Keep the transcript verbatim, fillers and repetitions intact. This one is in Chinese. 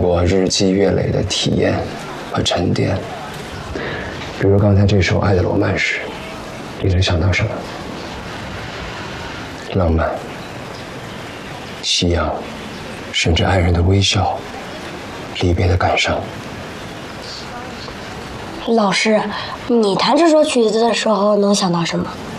过日积月累的体验和沉淀。比如刚才这首《爱的罗曼史》，你能想到什么？浪漫、夕阳，甚至爱人的微笑，离别的感伤。 老师，你弹这首曲子的时候能想到什么？